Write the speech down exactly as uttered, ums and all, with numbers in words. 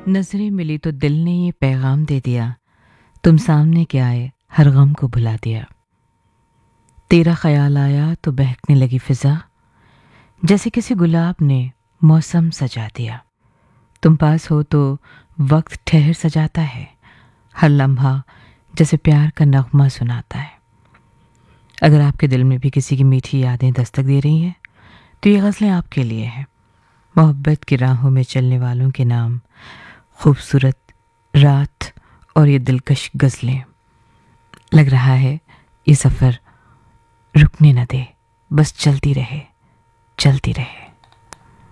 नजरें मिली तो दिल ने ये पैगाम दे दिया, तुम सामने के आए हर गम को भुला दिया। तेरा ख्याल आया तो बहकने लगी फिजा, जैसे किसी गुलाब ने मौसम सजा दिया। तुम पास हो तो वक्त ठहर सजाता है, हर लम्हा जैसे प्यार का नगमा सुनाता है। अगर आपके दिल में भी किसी की मीठी यादें दस्तक दे रही हैं तो ये गज़लें आपके लिए हैं। मोहब्बत की राहों में चलने वालों के नाम, खूबसूरत रात और ये दिलकश गज़लें। लग रहा है ये सफ़र रुकने न दे, बस चलती रहे चलती रहे।